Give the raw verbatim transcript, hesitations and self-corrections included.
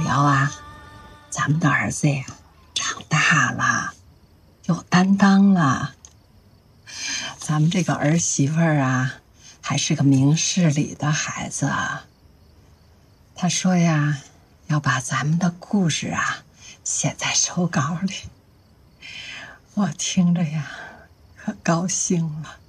瑶啊，咱们的儿子呀，长大了，有担当了。咱们这个儿媳妇儿啊，还是个明事理的孩子啊。他说呀，要把咱们的故事啊写在手稿里。我听着呀，可高兴了。